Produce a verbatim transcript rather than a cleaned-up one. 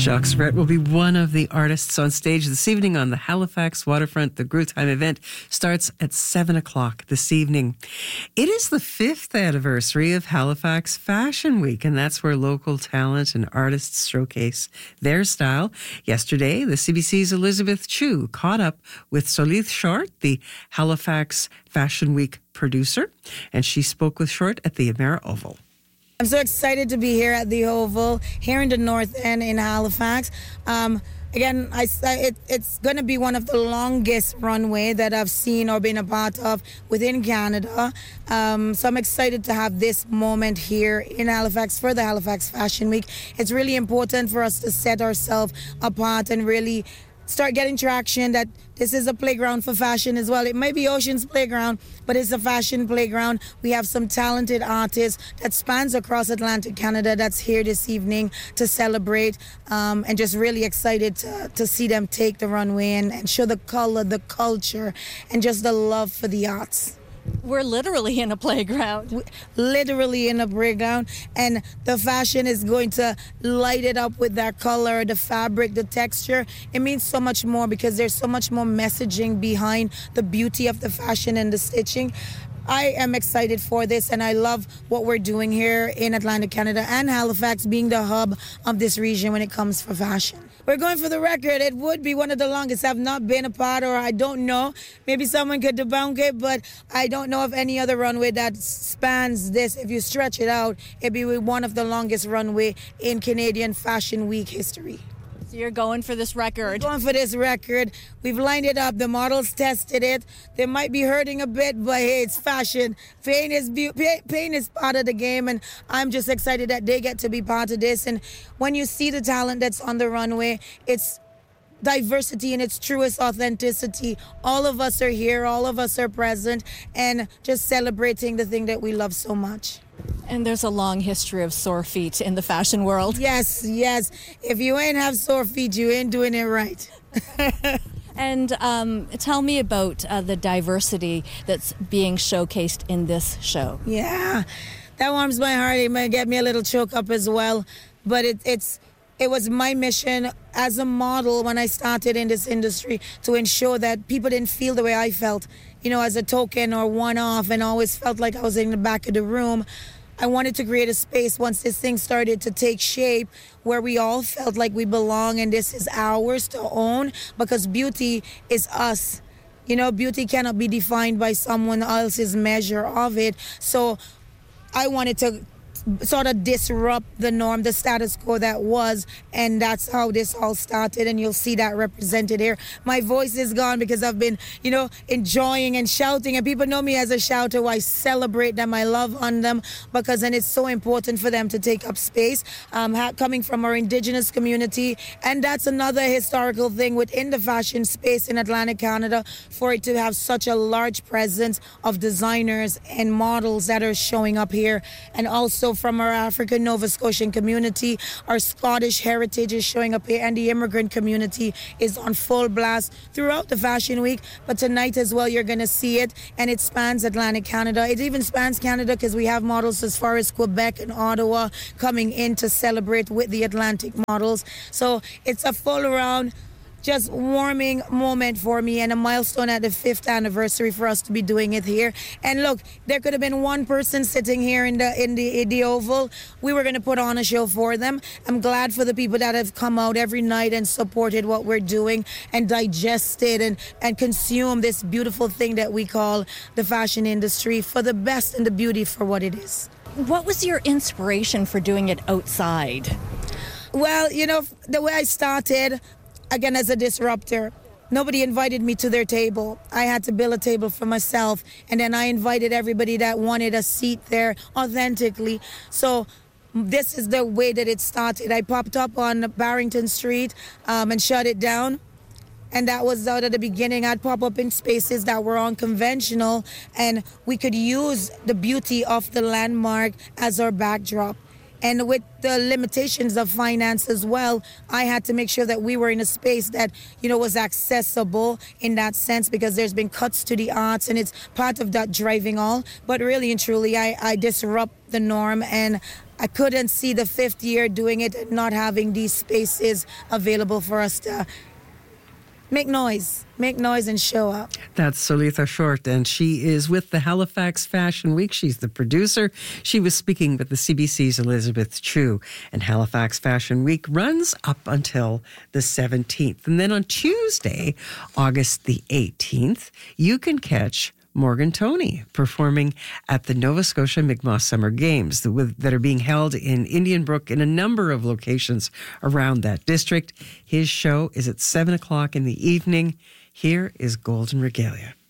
Jacques Brett will be one of the artists on stage this evening on the Halifax waterfront. The Grew Time event starts at seven o'clock this evening. It is the fifth anniversary of Halifax Fashion Week, and that's where local talent and artists showcase their style. Yesterday, the C B C's Elizabeth Chu caught up with Solith Short, the Halifax Fashion Week producer, and she spoke with Short at the Emera Oval. I'm so excited to be here at the Oval, here in the North End in Halifax. Um, again, I, it, it's going to be one of the longest runway that I've seen or been a part of within Canada. Um, so I'm excited to have this moment here in Halifax for the Halifax Fashion Week. It's really important for us to set ourselves apart and really start getting traction that this is a playground for fashion as well. It might be Ocean's Playground, but it's a fashion playground. We have some talented artists that spans across Atlantic Canada that's here this evening to celebrate, um, and just really excited to, to see them take the runway and, and show the color, the culture, and just the love for the arts. We're literally in a playground. Literally in a playground, and the fashion is going to light it up with that color, the fabric, the texture. It means so much more because there's so much more messaging behind the beauty of the fashion and the stitching. I am excited for this, and I love what we're doing here in Atlantic Canada and Halifax being the hub of this region when it comes for fashion. We're going for the record. It would be one of the longest. I've not been a part, or I don't know. Maybe someone could debunk it, but I don't know of any other runway that spans this. If you stretch it out, it'd be one of the longest runway in Canadian Fashion Week history. So you're going for this record. We're going for this record. We've lined it up. The models tested it. They might be hurting a bit, but hey, it's fashion. Pain is be- pain is part of the game, and I'm just excited that they get to be part of this. And when you see the talent that's on the runway, it's diversity in its truest authenticity. All of us are here. All of us are present, and just celebrating the thing that we love so much. And there's a long history of sore feet in the fashion world. Yes, yes. If you ain't have sore feet, you ain't doing it right. And um, tell me about uh, the diversity that's being showcased in this show. Yeah, that warms my heart. It might get me a little choke up as well. But it, it's it was my mission as a model when I started in this industry to ensure that people didn't feel the way I felt, you know, as a token or one-off, and always felt like I was in the back of the room. I wanted to create a space once this thing started to take shape where we all felt like we belong and this is ours to own, because beauty is us. You know, beauty cannot be defined by someone else's measure of it. So I wanted to sort of disrupt the norm, the status quo that was, and that's how this all started, and you'll see that represented here. My voice is gone because I've been, you know, enjoying and shouting, and people know me as a shouter. I celebrate them, I love on them, because then it's so important for them to take up space, um, ha- coming from our Indigenous community, and that's another historical thing within the fashion space in Atlantic Canada, for it to have such a large presence of designers and models that are showing up here, and also from our African Nova Scotian community. Our Scottish heritage is showing up here, and the immigrant community is on full blast throughout the Fashion Week. But tonight as well, you're going to see it, and it spans Atlantic Canada. It even spans Canada because we have models as far as Quebec and Ottawa coming in to celebrate with the Atlantic models. So it's a full around, just warming moment for me, and a milestone at the fifth anniversary for us to be doing it here. And look, there could have been one person sitting here in the in the, in the Oval. We were going to put on a show for them. I'm glad for the people that have come out every night and supported what we're doing and digested and, and consumed this beautiful thing that we call the fashion industry for the best and the beauty for what it is. What was your inspiration for doing it outside? Well, you know, the way I started, again, as a disruptor, nobody invited me to their table. I had to build a table for myself, and then I invited everybody that wanted a seat there authentically. So this is the way that it started. I popped up on Barrington Street um, and shut it down. And that was out at the beginning. I'd pop up in spaces that were unconventional, and we could use the beauty of the landmark as our backdrop. And with the limitations of finance as well, I had to make sure that we were in a space that, you know, was accessible in that sense, because there's been cuts to the arts, and it's part of that driving all. But really and truly, I, I disrupt the norm, and I couldn't see the fifth year doing it and not having these spaces available for us to make noise, make noise and show up. That's Solitha Short, and she is with the Halifax Fashion Week. She's the producer. She was speaking with the C B C's Elizabeth Chu. And Halifax Fashion Week runs up until the seventeenth. And then on Tuesday, August the eighteenth, you can catch Morgan Toney performing at the Nova Scotia Mi'kmaq Summer Games that are being held in Indian Brook in a number of locations around that district. His show is at seven o'clock in the evening. Here is Golden Regalia.